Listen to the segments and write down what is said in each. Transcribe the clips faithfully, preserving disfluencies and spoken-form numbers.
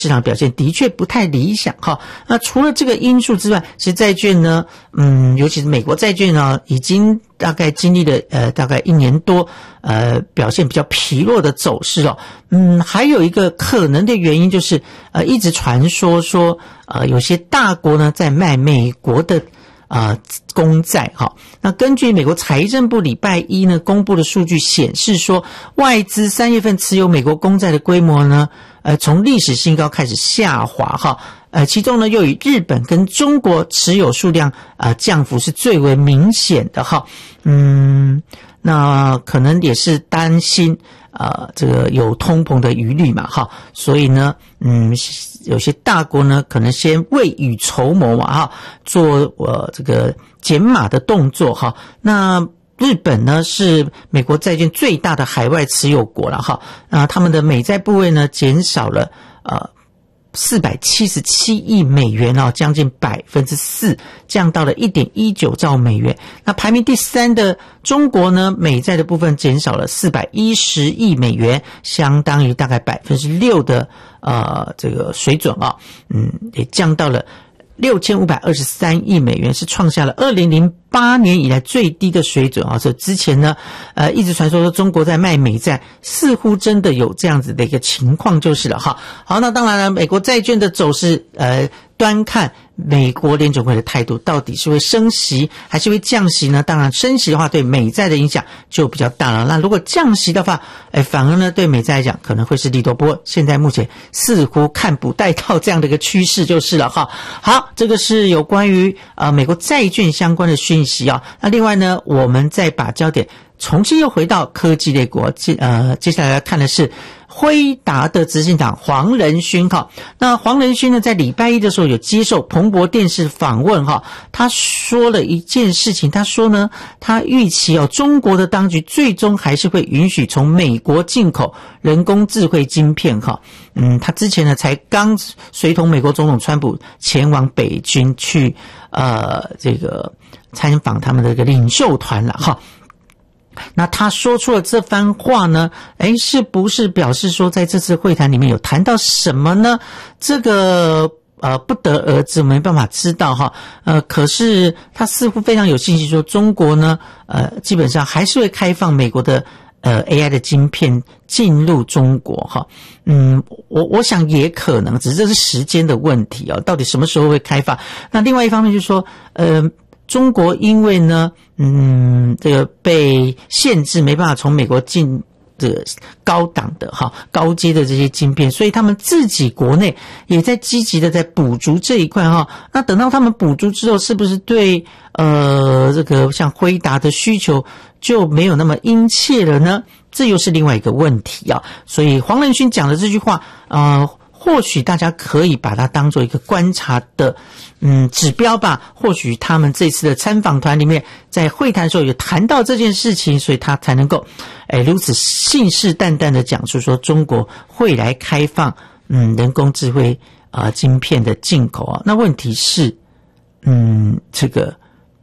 市场表现的确不太理想哈。那除了这个因素之外，其实债券呢，嗯，尤其是美国债券呢，已经大概经历了呃大概一年多，呃表现比较疲弱的走势哦。嗯，还有一个可能的原因就是呃一直传说说呃有些大国呢在卖美国的啊，公债哈。那根据美国财政部礼拜一呢公布的数据显示说，外资三月份持有美国公债的规模呢，呃，从历史新高开始下滑哈。呃，其中呢又以日本跟中国持有数量啊降幅是最为明显的哈。嗯，那可能也是担心啊、呃、这个有通膨的疑虑嘛哈，所以呢，嗯。有些大国呢，可能先未雨绸缪嘛，哈，做呃这个减码的动作哈。那日本呢是美国债券最大的海外持有国了哈，啊，他们的美债部位呢减少了呃四百七十七亿美元哦，将近百分之四，降到了 一点一九兆美元。那排名第三的中国呢，美债的部分减少了四百一十亿美元，相当于大概百分之六的呃这个水准啊、哦，嗯，也降到了六千五百二十三亿美元，是创下了二零零八年以来最低的水准啊！所以之前呢，呃，一直传说说中国在卖美债，似乎真的有这样子的一个情况就是了哈。好，那当然了，美国债券的走势，呃，端看美国联准会的态度，到底是会升息还是会降息呢？当然，升息的话对美债的影响就比较大了。那如果降息的话，哎，反而呢对美债来讲可能会是利多。不过现在目前似乎看不带到这样的一个趋势就是了哈。好，这个是有关于呃美国债券相关的讯息啊。那另外呢，我们再把焦点重新又回到科技类国，接呃接下来要看的是辉达的执行长黄仁勋哈。那黄仁勋呢，在礼拜一的时候有接受彭博电视访问哈，他说了一件事情，他说呢，他预期哦，中国的当局最终还是会允许从美国进口人工智慧晶片哈。嗯，他之前呢才刚随同美国总统川普前往北京去呃这个参访他们的一个领袖团了哈。那他说出了这番话呢，诶，是不是表示说在这次会谈里面有谈到什么呢？这个呃不得而知，没办法知道哈。呃，可是他似乎非常有信心说，中国呢，呃，基本上还是会开放美国的呃 A I 的晶片进入中国哈。嗯，我我想也可能，只是这是时间的问题哦，到底什么时候会开放？那另外一方面就是说，呃。中国因为呢，嗯，这个被限制，没办法从美国进这个高档的哈、高阶的这些晶片，所以他们自己国内也在积极的在补足这一块哈。那等到他们补足之后，是不是对呃这个像辉达的需求就没有那么殷切了呢？这又是另外一个问题啊。所以黄仁勋讲的这句话，呃。或许大家可以把它当做一个观察的嗯指标吧，或许他们这次的参访团里面在会谈的时候有谈到这件事情，所以他才能够哎如此信誓旦旦的讲出说中国会来开放嗯人工智慧啊、呃、晶片的进口啊。那问题是嗯这个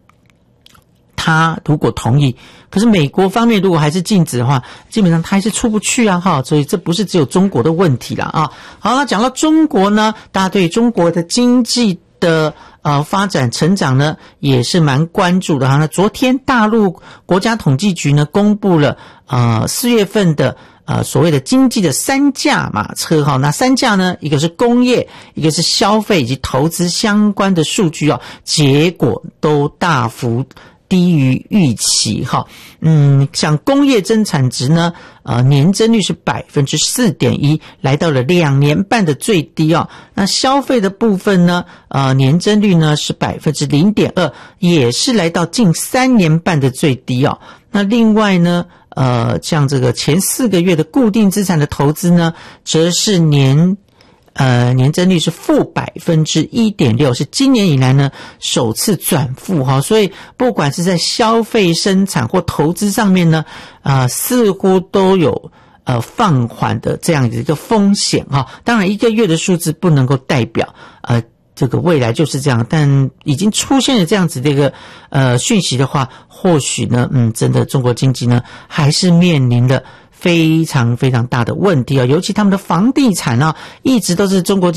他如果同意，可是美国方面如果还是禁止的话，基本上他还是出不去啊哈，所以这不是只有中国的问题啦啊。好，那讲到中国呢，大家对中国的经济的呃发展成长呢也是蛮关注的哈。那昨天大陆国家统计局呢公布了呃四月份的呃所谓的经济的三驾马车哈。那三驾呢，一个是工业，一个是消费以及投资相关的数据哦，结果都大幅低于预期哈。嗯，像工业增产值呢，呃，年增率是 百分之四点一， 来到了两年半的最低啊。那消费的部分呢，呃，年增率呢是 百分之零点二， 也是来到近三年半的最低啊。那另外呢，呃，像这个前四个月的固定资产的投资呢，则是年呃，年增率是负百分之一点六，是今年以来呢首次转负哈，所以不管是在消费、生产或投资上面呢，啊、呃，似乎都有呃放缓的这样的一个风险哈。当然，一个月的数字不能够代表呃这个未来就是这样，但已经出现了这样子的一个呃讯息的话，或许呢，嗯，真的中国经济呢还是面临的非常非常大的问题啊，尤其他们的房地产啊，一直都是中国